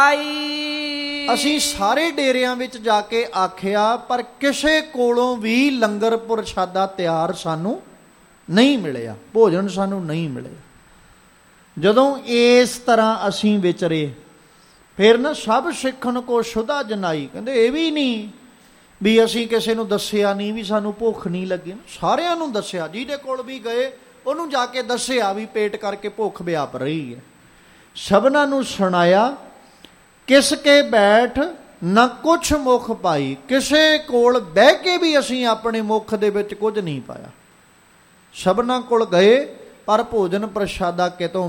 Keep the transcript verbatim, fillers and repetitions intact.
ਅਸੀਂ ਸਾਰੇ ਡੇਰਿਆਂ ਵਿੱਚ ਜਾ ਕੇ ਆਖਿਆ, ਪਰ ਕਿਸੇ ਕੋਲੋਂ ਵੀ ਲੰਗਰ ਪ੍ਰਸ਼ਾਦਾ ਤਿਆਰ ਸਾਨੂੰ ਨਹੀਂ ਮਿਲਿਆ, ਭੋਜਨ ਸਾਨੂੰ ਨਹੀਂ ਮਿਲਿਆ। ਜਦੋਂ ਇਸ ਤਰ੍ਹਾਂ ਅਸੀਂ ਵਿਚਰੇ, ਫਿਰ ਨਾ ਸਭ ਸਿੱਖਣ ਕੋ ਸ਼ੁਧਾ ਜਨਾਈ, ਕਹਿੰਦੇ ਇਹ ਵੀ ਨਹੀਂ ਵੀ ਅਸੀਂ ਕਿਸੇ ਨੂੰ ਦੱਸਿਆ ਨਹੀਂ ਵੀ ਸਾਨੂੰ ਭੁੱਖ ਨਹੀਂ ਲੱਗੀ, ਸਾਰਿਆਂ ਨੂੰ ਦੱਸਿਆ, ਜਿਹਦੇ ਕੋਲ ਵੀ ਗਏ ਉਹਨੂੰ ਜਾ ਕੇ ਦੱਸਿਆ ਵੀ ਪੇਟ ਕਰਕੇ ਭੁੱਖ ਵਿਆਪ ਰਹੀ ਹੈ। ਸਭਨਾਂ ਨੂੰ ਸੁਣਾਇਆ। ਕਿਸ ਕੇ ਬੈਠ ਨਾ ਕੁਛ ਮੁੱਖ ਪਾਈ, ਕਿਸੇ ਕੋਲ ਬਹਿ ਕੇ ਵੀ ਅਸੀਂ ਆਪਣੇ ਮੁੱਖ ਦੇ ਵਿੱਚ ਕੁਝ ਨਹੀਂ ਪਾਇਆ। ਸਭਨਾਂ ਕੋਲ ਗਏ ਪਰ ਭੋਜਨ ਪ੍ਰਸ਼ਾਦਾ ਕਿਤੋਂ